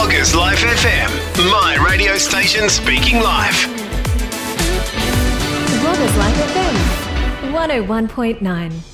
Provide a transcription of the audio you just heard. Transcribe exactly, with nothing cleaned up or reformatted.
Loggers Life F M, my radio station speaking life. Loggers Life F M, one oh one point nine.